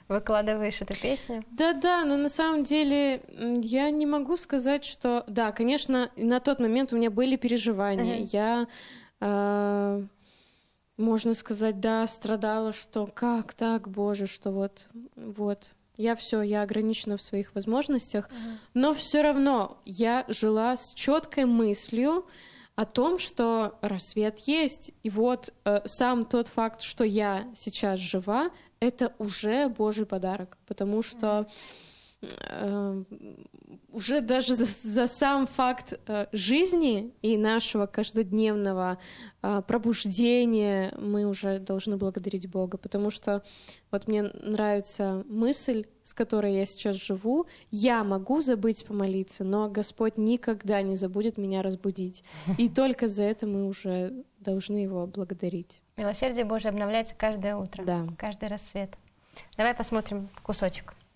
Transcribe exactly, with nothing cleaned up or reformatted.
выкладываешь эту песню. Да-да, но на самом деле я не могу сказать, что... Да, конечно, на тот момент у меня были переживания. Uh-huh. Я, э, можно сказать, да, страдала, что как так, Боже, что вот, вот... Я все, я ограничена в своих возможностях, uh-huh. но все равно я жила с четкой мыслью о том, что рассвет есть. И вот э, сам тот факт, что я сейчас жива, это уже Божий подарок, потому что э, уже даже за, за сам факт э, жизни и нашего каждодневного э, пробуждения мы уже должны благодарить Бога, потому что вот мне нравится мысль, с которой я сейчас живу. Я могу забыть помолиться, но Господь никогда не забудет меня разбудить. И только за это мы уже должны Его благодарить. Милосердие Божие обновляется каждое утро, да. каждый рассвет. Давай посмотрим кусочек.